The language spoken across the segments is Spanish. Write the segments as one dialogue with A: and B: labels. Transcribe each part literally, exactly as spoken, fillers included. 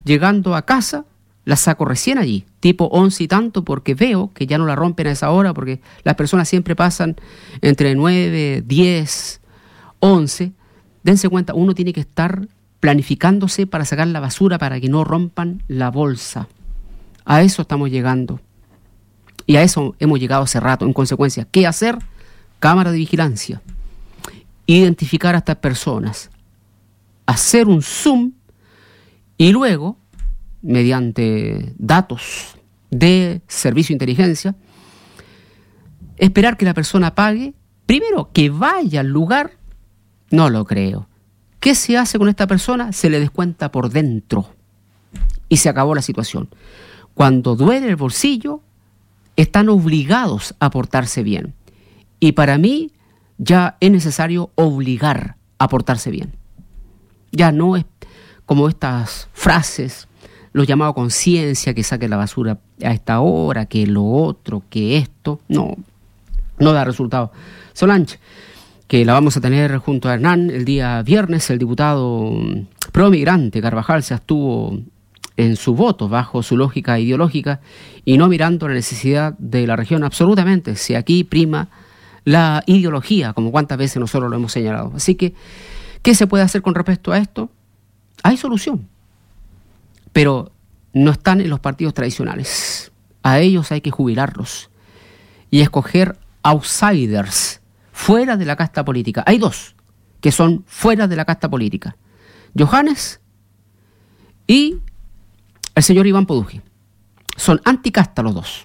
A: Llegando a casa, la saco recién allí, tipo once y tanto, porque veo que ya no la rompen a esa hora, porque las personas siempre pasan entre nueve, diez, once. Dense cuenta, uno tiene que estar planificándose para sacar la basura para que no rompan la bolsa. A eso estamos llegando. Y a eso hemos llegado hace rato. En consecuencia, ¿qué hacer? Cámara de vigilancia. Identificar a estas personas. Hacer un zoom y luego, mediante datos de servicio de inteligencia, esperar que la persona pague. Primero, que vaya al lugar. No lo creo. ¿Qué se hace con esta persona? Se le descuenta por dentro. Y se acabó la situación. Cuando duele el bolsillo, están obligados a portarse bien. Y para mí, ya es necesario obligar a portarse bien. Ya no es como estas frases, lo llamado conciencia, que saque la basura a esta hora, que lo otro, que esto. No, no da resultado. Solange, que la vamos a tener junto a Hernán el día viernes. El diputado promigrante Carvajal se abstuvo en su voto bajo su lógica ideológica y no mirando la necesidad de la región absolutamente, si aquí prima la ideología, como cuántas veces nosotros lo hemos señalado. Así que, ¿qué se puede hacer con respecto a esto? Hay solución, pero no están en los partidos tradicionales. A ellos hay que jubilarlos y escoger outsiders fuera de la casta política. Hay dos que son fuera de la casta política: Johannes y el señor Iván Poduje. Son anticasta los dos,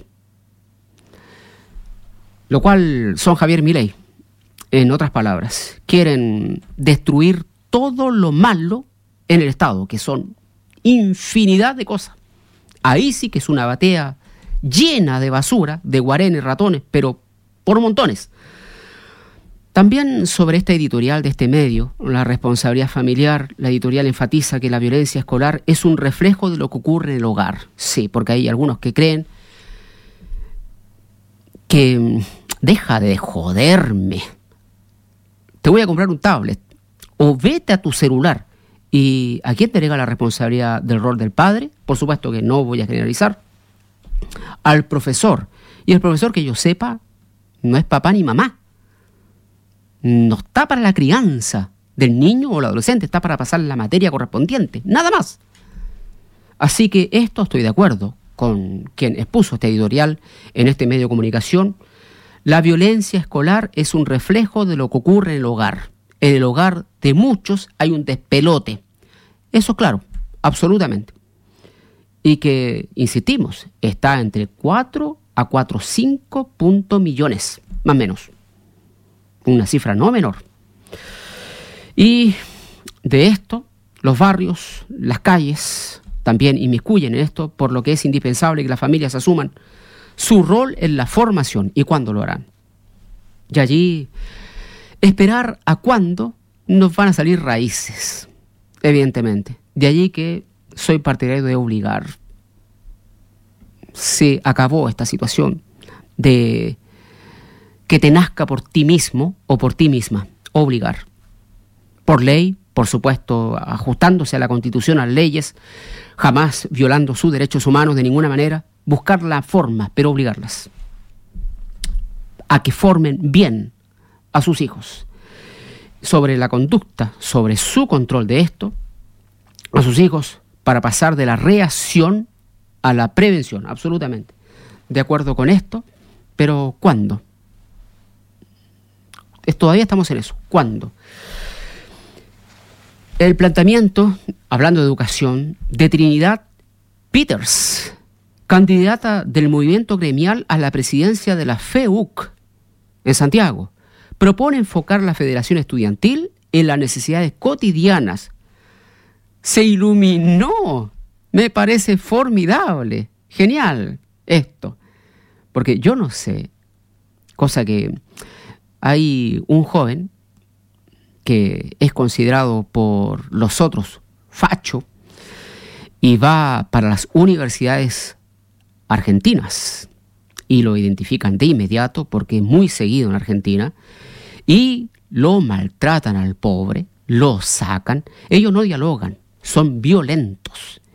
A: lo cual son Javier Milei. En otras palabras, quieren destruir todo lo malo en el Estado, que son infinidad de cosas. Ahí sí que es una batea llena de basura, de guarenes, ratones, pero por montones. También sobre esta editorial de este medio, la responsabilidad familiar, la editorial enfatiza que la violencia escolar es un reflejo de lo que ocurre en el hogar. Sí, porque hay algunos que creen que deja de joderme. Te voy a comprar un tablet o vete a tu celular. ¿Y a quién te llega la responsabilidad del rol del padre? Por supuesto que no voy a generalizar. Al profesor. Y el profesor, que yo sepa, no es papá ni mamá. No está para la crianza del niño o el adolescente, está para pasar la materia correspondiente, nada más. Así que esto estoy de acuerdo con quien expuso este editorial en este medio de comunicación. La violencia escolar es un reflejo de lo que ocurre en el hogar. En el hogar de muchos hay un despelote. Eso es claro, absolutamente. Y que, insistimos, está entre cuatro a cuatro punto cinco punto millones, más o menos. Una cifra no menor. Y de esto, los barrios, las calles, también inmiscuyen en esto, por lo que es indispensable que las familias asuman su rol en la formación. ¿Y cuándo lo harán? Y allí, esperar a cuándo nos van a salir raíces, evidentemente. De allí que soy partidario de obligar. Se acabó esta situación de que te nazca por ti mismo o por ti misma. Obligar. Por ley, por supuesto, ajustándose a la Constitución, a las leyes, jamás violando sus derechos humanos de ninguna manera. Buscar la forma, pero obligarlas a que formen bien a sus hijos. Sobre la conducta, sobre su control de esto, a sus hijos, para pasar de la reacción a la prevención, absolutamente. De acuerdo con esto, pero ¿cuándo? Es, todavía estamos en eso. ¿Cuándo? El planteamiento, hablando de educación, de Trinidad Peters, candidata del movimiento gremial a la presidencia de la FEUC en Santiago, propone enfocar la Federación Estudiantil en las necesidades cotidianas. Se iluminó. Me parece formidable, genial esto. Porque yo no sé, cosa que hay un joven que es considerado por los otros facho y va para las universidades argentinas y lo identifican de inmediato porque es muy seguido en Argentina y lo maltratan al pobre, lo sacan. Ellos no dialogan, son violentos